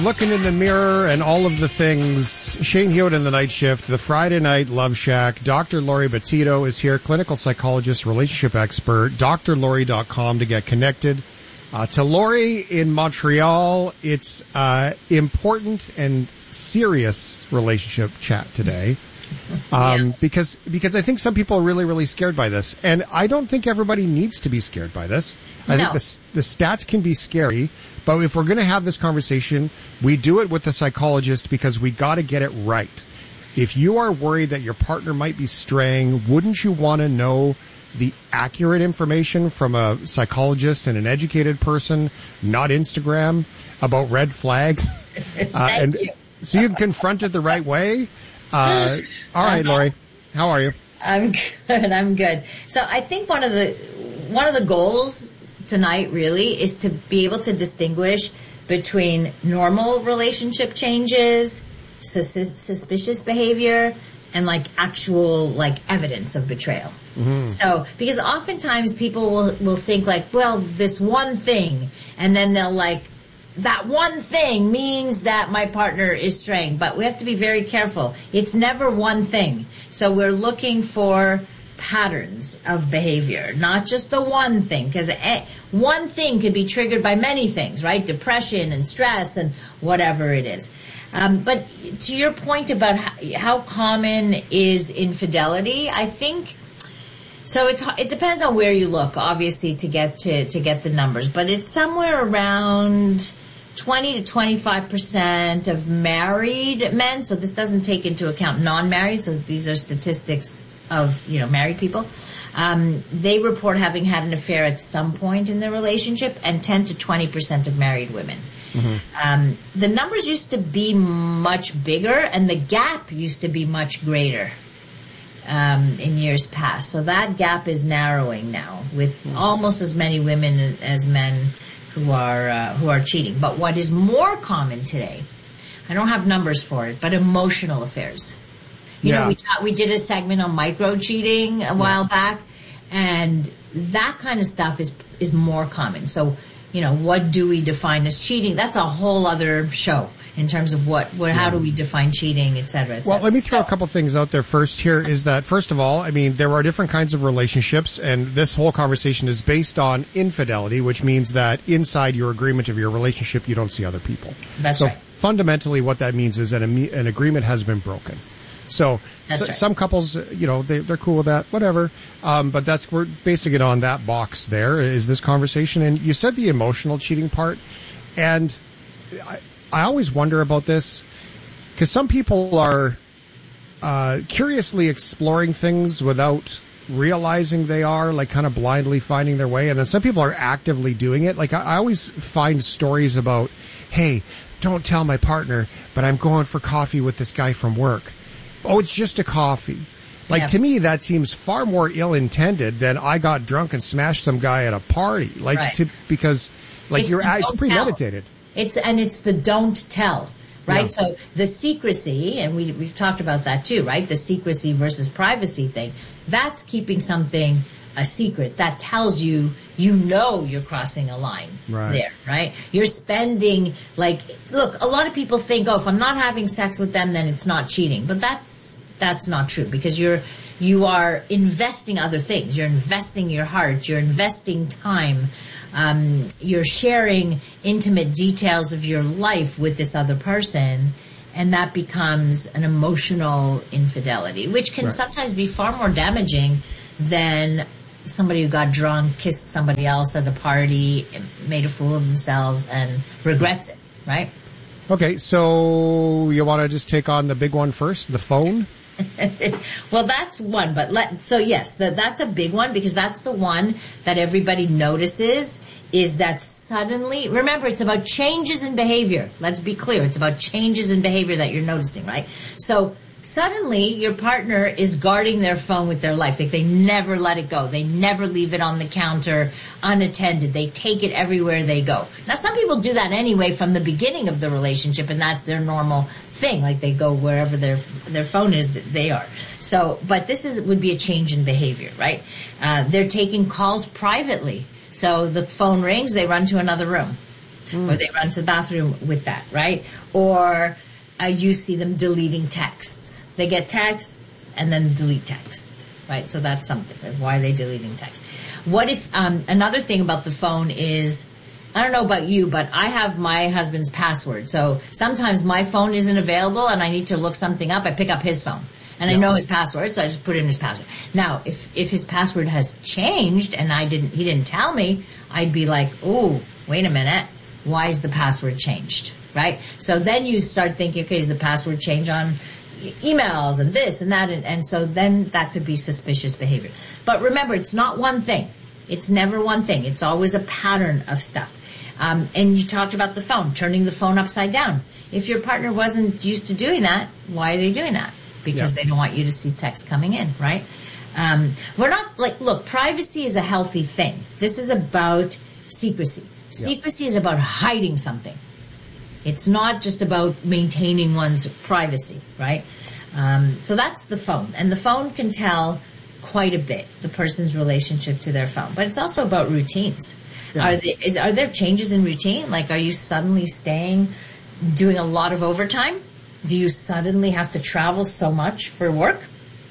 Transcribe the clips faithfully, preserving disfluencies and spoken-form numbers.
Looking in the mirror and all of the things. Shane Hewitt in the night shift, the Friday night love shack. Doctor Lori Bettito is here, clinical psychologist, relationship expert. D R Lori dot com to get connected. Uh, to Lori in Montreal, it's uh important and serious relationship chat today. Um, yeah. because, because I think some people are really, really scared by this. And I don't think everybody needs to be scared by this. I no. think the, the stats can be scary, but if we're going to have this conversation, we do it with a psychologist because we got to get it right. If you are worried that your partner might be straying, wouldn't you want to know the accurate information from a psychologist and an educated person, not Instagram, about red flags? uh, and you. So you can confront it the right way. Uh, all right, Lori, how are you? I'm good. I'm good. So I think one of the one of the goals tonight really is to be able to distinguish between normal relationship changes, sus- suspicious behavior, and like actual like evidence of betrayal. Mm-hmm. So because oftentimes people will will think like, well, this one thing, and then they'll like. That one thing means that my partner is straying, but we have to be very careful. It's never one thing. So we're looking for patterns of behavior, not just the one thing, because one thing could be triggered by many things, right? Depression and stress and whatever it is. Um, but to your point about how, how common is infidelity, I think. So it's, it depends on where you look, obviously, to get to, to get the numbers. But it's somewhere around twenty to twenty-five percent of married men. So this doesn't take into account non-married. So these are statistics of, you know, married people. Um, they report having had an affair at some point in their relationship, and ten to twenty percent of married women. Mm-hmm. Um, the numbers used to be much bigger, and the gap used to be much greater. Um, in years past. So that gap is narrowing now with mm-hmm. almost as many women as men who are uh, who are cheating. But what is more common today, I don't have numbers for it, but emotional affairs. You yeah. know, we ta- we did a segment on micro cheating a while yeah. back, and that kind of stuff is is more common. So, you know, what do we define as cheating? That's a whole other show. In terms of what, what how do we define cheating, et cetera, et cetera. Well, let me throw so, a couple things out there first here is that, first of all, I mean, there are different kinds of relationships, and this whole conversation is based on infidelity, which means that inside your agreement of your relationship, you don't see other people. That's so right. fundamentally what that means is that an agreement has been broken. So s- right. some couples, you know, they, they're cool with that, whatever. Um, but that's, we're basing it on that box there is this conversation. And you said the emotional cheating part, and I, I always wonder about this because some people are uh, curiously exploring things without realizing they are, like kind of blindly finding their way. And then some people are actively doing it. Like I, I always find stories about, hey, don't tell my partner, but I'm going for coffee with this guy from work. Oh, it's just a coffee. Like, yeah. to me, that seems far more ill-intended than I got drunk and smashed some guy at a party. Like, right. to, because, like, it's you're, it's premeditated. Tell. It's, and it's the don't tell, right? Yeah. So the secrecy, and we, we've talked about that too, right? The secrecy versus privacy thing. That's keeping something a secret. That tells you, you know you're crossing a line right. there, right? You're spending, like, look, a lot of people think, oh, if I'm not having sex with them, then it's not cheating. But that's, that's not true because you're, you are investing other things. You're investing your heart. You're investing time. Um, you're sharing intimate details of your life with this other person, and that becomes an emotional infidelity, which can right. sometimes be far more damaging than somebody who got drunk, kissed somebody else at a party, made a fool of themselves, and regrets it, right? Okay, so you want to just take on the big one first, the phone? Well, that's one, but let, so yes, that, that's a big one because that's the one that everybody notices is that suddenly, remember, it's about changes in behavior. Let's be clear. It's about changes in behavior that you're noticing, right? So suddenly your partner is guarding their phone with their life. Like they never let it go. They never leave it on the counter unattended. They take it everywhere they go. Now, some people do that anyway from the beginning of the relationship, and that's their normal thing. Like they go wherever their their phone is, they are. So, but this is would be a change in behavior, right? Uh, they're taking calls privately. So the phone rings, they run to another room. mm. or they run to the bathroom with that, right? Or uh, you see them deleting texts. They get texts and then delete text, right? So that's something. Like, why are they deleting text? What if, um, another thing about the phone is, I don't know about you, but I have my husband's password. So sometimes my phone isn't available and I need to look something up. I pick up his phone. And yeah. I know his password, so I just put in his password. Now, if if his password has changed and I didn't, he didn't tell me, I'd be like, "Oh, wait a minute, why is the password changed?" Right? So then you start thinking, okay, is the password change on emails and this and that, and, and so then that could be suspicious behavior. But remember, it's not one thing. It's never one thing. It's always a pattern of stuff. Um, and you talked about the phone, turning the phone upside down. If your partner wasn't used to doing that, why are they doing that? Because yeah. they don't want you to see text coming in, right? Um, we're not like, look, privacy is a healthy thing. This is about secrecy. Secrecy yeah. is about hiding something. It's not just about maintaining one's privacy, right? Um, so that's the phone. And the phone can tell quite a bit, the person's relationship to their phone. But it's also about routines. Yeah. Are, there, is, are there changes in routine? Like, are you suddenly staying, doing a lot of overtime? Do you suddenly have to travel so much for work?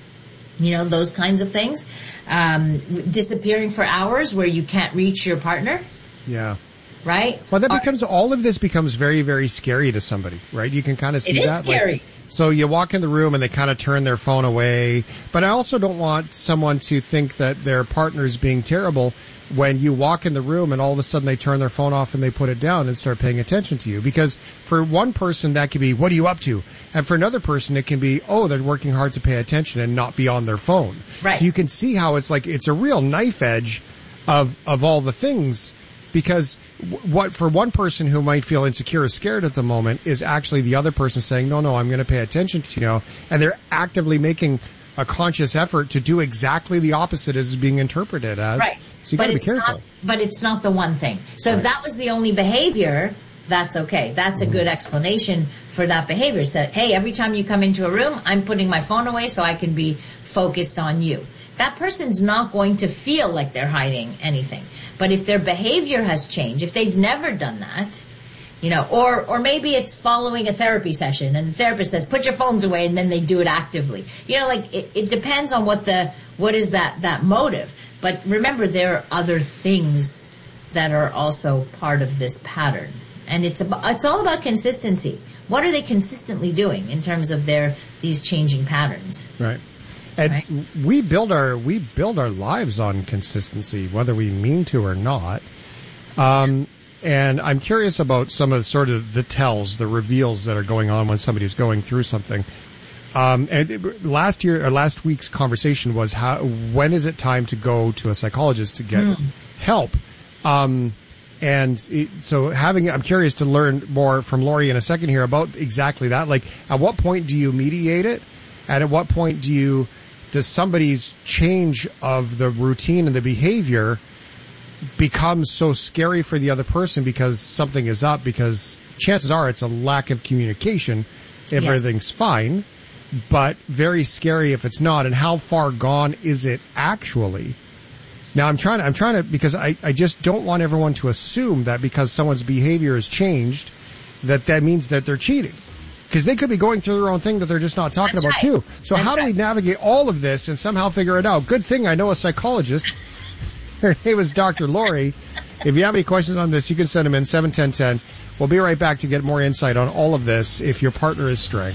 You know, those kinds of things. Um, disappearing for hours where you can't reach your partner. Yeah. Right? Well, that becomes, all of this becomes very, very scary to somebody, right? You can kind of see that. It is scary. Like, so you walk in the room and they kind of turn their phone away. But I also don't want someone to think that their partner is being terrible when you walk in the room and all of a sudden they turn their phone off and they put it down and start paying attention to you. Because for one person that could be, what are you up to? And for another person it can be, oh, they're working hard to pay attention and not be on their phone. Right. So you can see how it's like, it's a real knife edge of, of all the things. Because what for one person who might feel insecure or scared at the moment is actually the other person saying, no, no, I'm going to pay attention to you, know, and they're actively making a conscious effort to do exactly the opposite as is being interpreted as. Right. So you got to be careful. Not, but it's not the one thing. So right. if that was the only behavior, that's okay. That's a good explanation for that behavior. So, hey, every time you come into a room, I'm putting my phone away so I can be focused on you. That person's not going to feel like they're hiding anything. But if their behavior has changed, if they've never done that, you know, or or maybe it's following a therapy session and the therapist says, put your phones away, and then they do it actively. You know, like it, it depends on what the what is that, that motive. But remember, there are other things that are also part of this pattern. And it's about, it's all about consistency. What are they consistently doing in terms of their these changing patterns? Right. And right. we build our we build our lives on consistency, whether we mean to or not. Um, and I'm curious about some of sort of the tells, the reveals that are going on when somebody's going through something. Um, and last year or last week's conversation was how when is it time to go to a psychologist to get mm. help? Um, and it, so having I'm curious to learn more from Lori in a second here about exactly that. Like, at what point do you mediate it? And at what point do you does somebody's change of the routine and the behavior become so scary for the other person because something is up? Because chances are it's a lack of communication if yes. everything's fine, but very scary if it's not. And how far gone is it actually? Now I'm trying to, I'm trying to, because I, I just don't want everyone to assume that because someone's behavior has changed, that that means that they're cheating. Because they could be going through their own thing that they're just not talking That's about right. too. So That's how do right. we navigate all of this and somehow figure it out? Good thing I know a psychologist. Her name is Doctor Lori. If you have any questions on this, you can send them in seven ten ten. We'll be right back to get more insight on all of this if your partner is straying.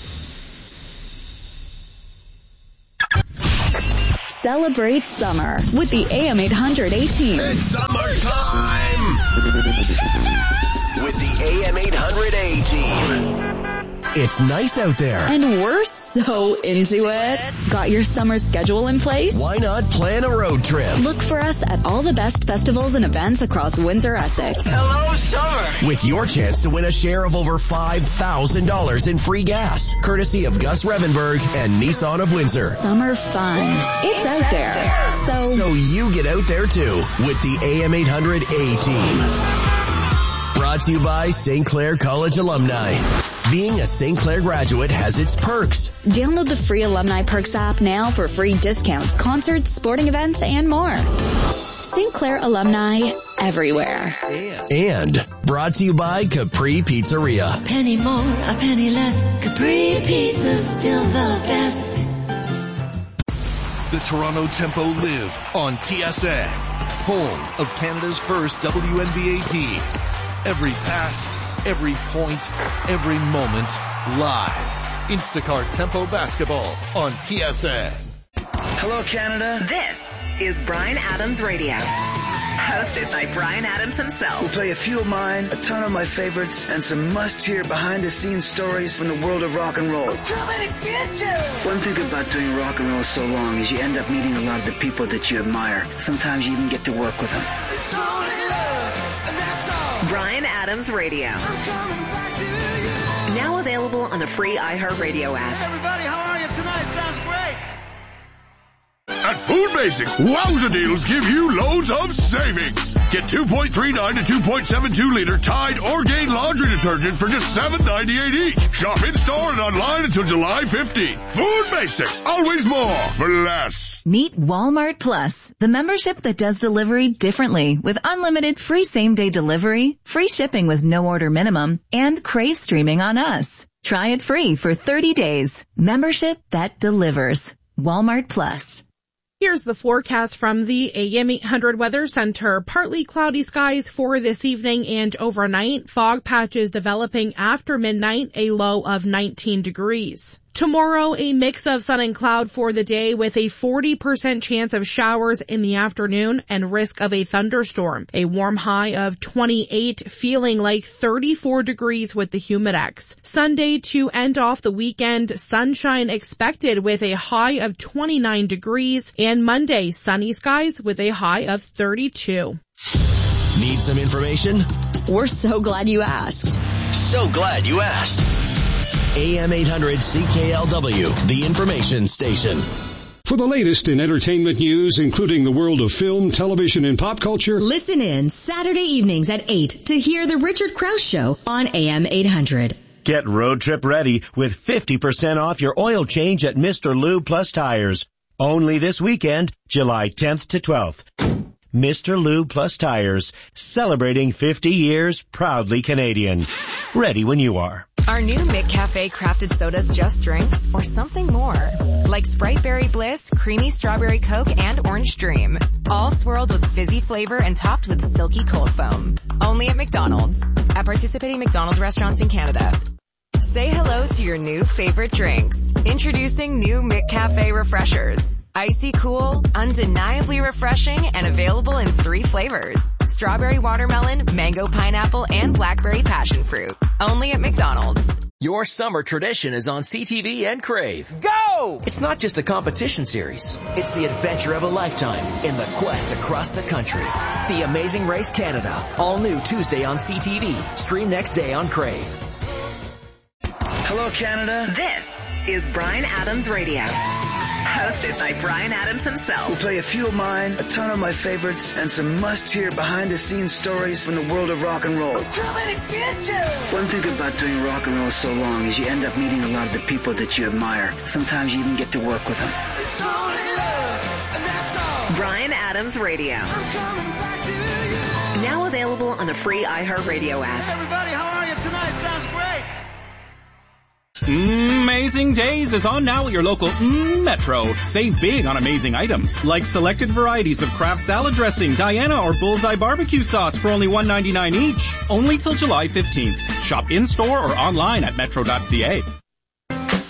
Celebrate summer with the A M eight hundred A team. It's summertime with the A M eight hundred A team. It's nice out there. And we're so into it. Got your summer schedule in place? Why not plan a road trip? Look for us at all the best festivals and events across Windsor, Essex. Hello, summer. With your chance to win a share of over five thousand dollars in free gas, courtesy of Gus Revenberg and Nissan of Windsor. Summer fun. It's out there. So, so you get out there too with the A M eight hundred A team. Brought to you by Saint Clair College alumni. Being a Saint Clair graduate has its perks. Download the free Alumni Perks app now for free discounts, concerts, sporting events, and more. Saint Clair alumni everywhere. And brought to you by Capri Pizzeria. Penny more, a penny less. Capri Pizza's still the best. The Toronto Tempo live on T S N, home of Canada's first W N B A team. Every pass, every point, every moment, live. Instacart Tempo Basketball on T S N. Hello, Canada. This is Bryan Adams Radio, hosted by Bryan Adams himself. We'll play a few of mine, a ton of my favorites, and some must-hear behind-the-scenes stories from the world of rock and roll. One thing about doing rock and roll so long is you end up meeting a lot of the people that you admire. Sometimes you even get to work with them. Bryan Adams Radio. Now available on the free iHeartRadio app. Everybody, how are you tonight? Sounds great. At Food Basics, wowza deals give you loads of savings. Get two point three nine to two point seven two liter Tide Orgain laundry detergent for just seven ninety-eight each. Shop in store and online until July fifteenth. Food Basics, always more for less. Meet Walmart Plus, the membership that does delivery differently with unlimited free same-day delivery, free shipping with no order minimum, and Crave streaming on us. Try it free for thirty days. Membership that delivers. Walmart Plus. Here's the forecast from the A M eight hundred Weather Center. Partly cloudy skies for this evening and overnight. Fog patches developing after midnight, a low of nineteen degrees. Tomorrow, a mix of sun and cloud for the day with a forty percent chance of showers in the afternoon and risk of a thunderstorm. A warm high of twenty-eight, feeling like thirty-four degrees with the humidex. Sunday to end off the weekend, sunshine expected with a high of twenty-nine degrees. And Monday, sunny skies with a high of thirty-two. Need some information? We're so glad you asked. So glad you asked. A M eight hundred C K L W, the information station. For the latest in entertainment news, including the world of film, television, and pop culture, listen in Saturday evenings at eight to hear The Richard Krause Show on A M eight hundred. Get road trip ready with fifty percent off your oil change at Mister Lube Plus Tires. Only this weekend, July tenth to twelfth. Mister Lube Plus Tires, celebrating fifty years, proudly Canadian. Ready when you are. Are new McCafe crafted sodas just drinks or something more? Like Sprite Berry Bliss, Creamy Strawberry Coke, and Orange Dream. All swirled with fizzy flavor and topped with silky cold foam. Only at McDonald's. At participating McDonald's restaurants in Canada. Say hello to your new favorite drinks. Introducing new McCafe Refreshers. Icy cool, undeniably refreshing, and available in three flavors. Strawberry watermelon, mango pineapple, and blackberry passion fruit. Only at McDonald's. Your summer tradition is on C T V and Crave. Go! It's not just a competition series. It's the adventure of a lifetime in the quest across the country. The Amazing Race Canada. All new Tuesday on C T V. Stream next day on Crave. Hello, Canada. This is Bryan Adams Radio, hosted by Bryan Adams himself. We'll play a few of mine, a ton of my favorites, and some must-hear behind-the-scenes stories from the world of rock and roll. One thing about doing rock and roll so long is you end up meeting a lot of the people that you admire. Sometimes you even get to work with them. Bryan Adams Radio. Now available on the free iHeartRadio app. Everybody, how are you tonight? Sounds great. Amazing Days is on now at your local mm, Metro. Save big on amazing items, like selected varieties of Kraft salad dressing, Diana or Bullseye barbecue sauce for only one ninety-nine each. Only till July fifteenth. Shop in-store or online at metro dot c a.